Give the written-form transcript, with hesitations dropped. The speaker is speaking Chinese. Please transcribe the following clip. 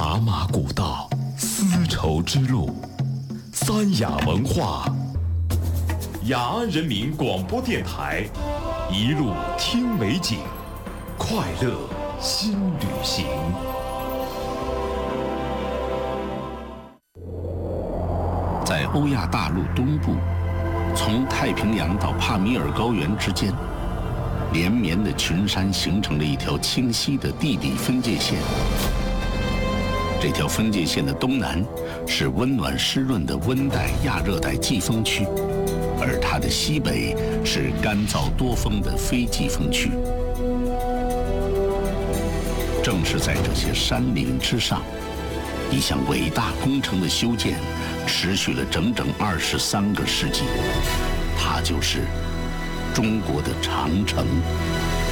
茶马古道，丝绸之路，三雅文化。雅安人民广播电台，一路听美景，快乐新旅行。 在欧亚大陆东部，从太平洋到帕米尔高原之间，连绵的群山形成了一条清晰的地理分界线。这条分界线的东南是温暖湿润的温带亚热带季风区，而它的西北是干燥多风的非季风区。正是在这些山岭之上，一项伟大工程的修建持续了整整23个世纪，它就是中国的长城。